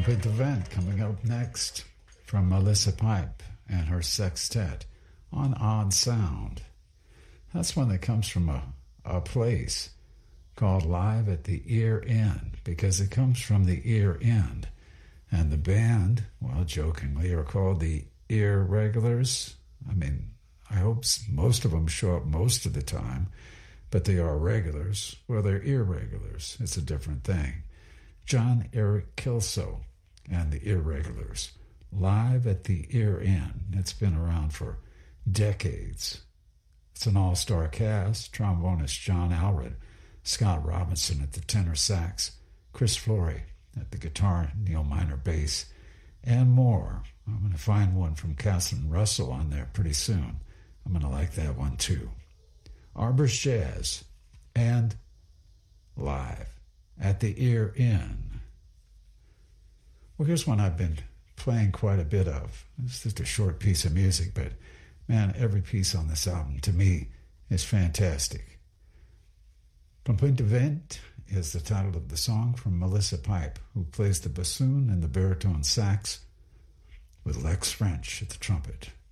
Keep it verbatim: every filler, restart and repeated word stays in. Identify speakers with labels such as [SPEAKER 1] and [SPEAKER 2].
[SPEAKER 1] Complete the Vent coming up next from Melissa Pipe and her sextet on Odd Sound. That's one that comes from a, a place called Live at the Ear End, because it comes from the ear end. And the band, well, jokingly, are called the Irregulars. I mean, I hope most of them show up most of the time, but they are regulars. Well, they're irregulars. It's a different thing. John Eric Kilso and the Irregulars, Live at the Ear End. It's been around for decades. It's an all-star cast. Trombonist John Alred, Scott Robinson at the tenor sax, Chris Flory at the guitar, Neil Miner bass, and more. I'm going to find one from Catherine Russell on there pretty soon. I'm going to like that one too. Arbor's Jazz and Live at the Ear End. Well, here's one I've been playing quite a bit of. It's just a short piece of music, but man, every piece on this album to me is fantastic. Complete the Vent is the title of the song from Melissa Pipe, who plays the bassoon and the baritone sax, with Lex French at the trumpet.